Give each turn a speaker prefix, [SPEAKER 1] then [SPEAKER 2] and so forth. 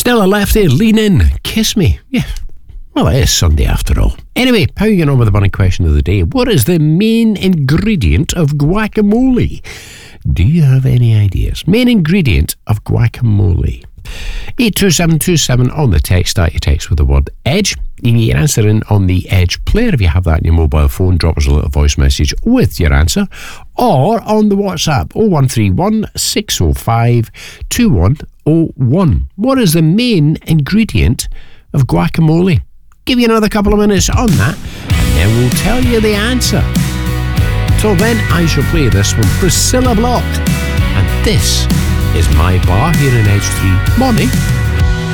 [SPEAKER 1] Still a lefty, lean in, kiss me. Yeah, well, it is Sunday after all. Anyway, how are you getting on with the burning question of the day? What is the main ingredient of guacamole? Do you have any ideas? Main ingredient of guacamole. 82727 on the text. Start your text with the word EDGE. You can get your answer in on the Edge player. If you have that in your mobile phone, drop us a little voice message with your answer. Or on the WhatsApp 0131 605 2101. What is the main ingredient of guacamole? Give you another couple of minutes on that, and then we'll tell you the answer. Till then, I shall play this from Priscilla Block. And this is My Bar here in Edge 3. Morning.